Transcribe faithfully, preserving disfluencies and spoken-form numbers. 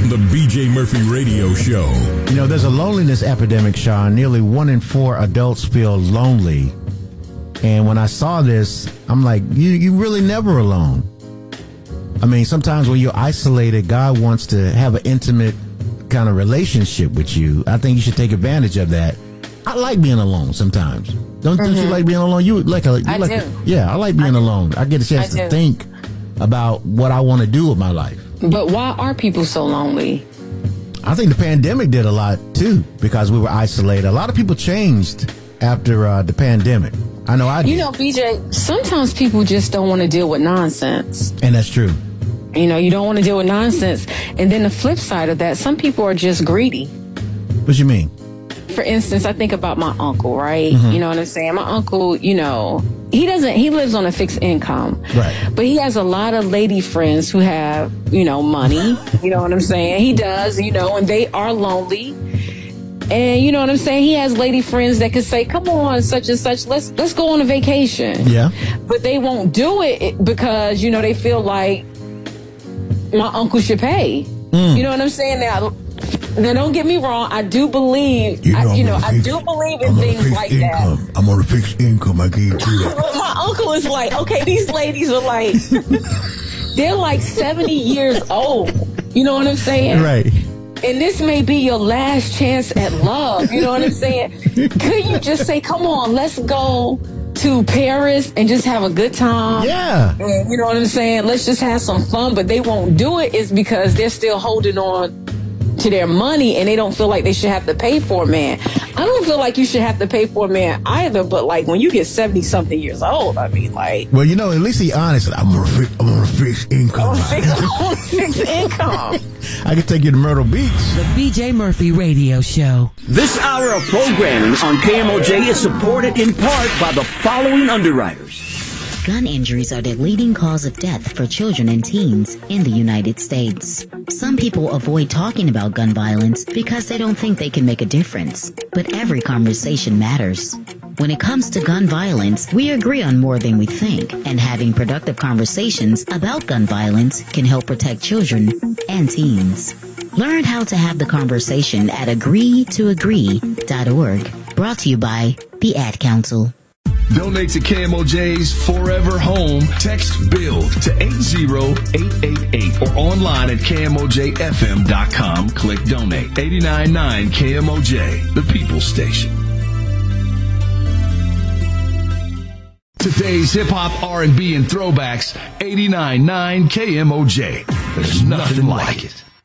The B J Murphy Radio Show. You know, there's a loneliness epidemic, Sean. Nearly one in four adults feel lonely. And when I saw this, I'm like, you you really never alone. I mean, sometimes when you're isolated, God wants to have an intimate kind of relationship with you. I think you should take advantage of that. I like being alone sometimes. Don't, mm-hmm. don't you like being alone? You like a, you I like do. A, yeah, I like being I alone. I get a chance I to do. think about what I want to do with my life. But why are people so lonely? I think the pandemic did a lot, too, because we were isolated. A lot of people changed after uh, the pandemic. I know I did. You know, B J, sometimes people just don't want to deal with nonsense. And that's true. You know, you don't want to deal with nonsense. And then the flip side of that, some people are just greedy. What you mean? For instance, I think about my uncle, right? Mm-hmm. You know what I'm saying? My uncle, you know, he doesn't, he lives on a fixed income. Right. But he has a lot of lady friends who have, you know, money. You know what I'm saying? He does, you know, and they are lonely. And you know what I'm saying? He has lady friends that could say, come on, such and such, let's let's go on a vacation. Yeah. But they won't do it because, you know, they feel like my uncle should pay. Mm. You know what I'm saying? Now, now, don't get me wrong. I do believe, you know, I, you know, I do believe in things like income. that. I'm on a fixed income. I can't do that. But my uncle is like, okay, these ladies are like, they're like seventy years old. You know what I'm saying? Right. And this may be your last chance at love. You know what I'm saying? Could you just say, come on, let's go to Paris and just have a good time? Yeah. And, you know what I'm saying? Let's just have some fun. But they won't do it is because they're still holding on to their money and they don't feel like they should have to pay for a man. I don't feel like you should have to pay for a man either, but like when you get seventy something years old, I mean, like, well, you know, at least he honest. I'm on a fixed, I'm on a fixed income. I'm on a fixed income. I can take you to Myrtle Beach. The B J Murphy Radio Show. This hour of programming on K M O J is supported in part by the following underwriters. Gun injuries are the leading cause of death for children and teens in the United States. Some people avoid talking about gun violence because they don't think they can make a difference. But every conversation matters. When it comes to gun violence, we agree on more than we think, and having productive conversations about gun violence can help protect children and teens. Learn how to have the conversation at agree to agree dot org. Brought to you by the Ad Council. Donate to K M O J's Forever Home. Text BUILD to eight zero eight eight eight or online at K M O J F M dot com. Click donate. eighty-nine point nine K M O J, the People's Station. Today's hip-hop, R and B, and throwbacks, eighty-nine point nine K M O J. There's nothing like it.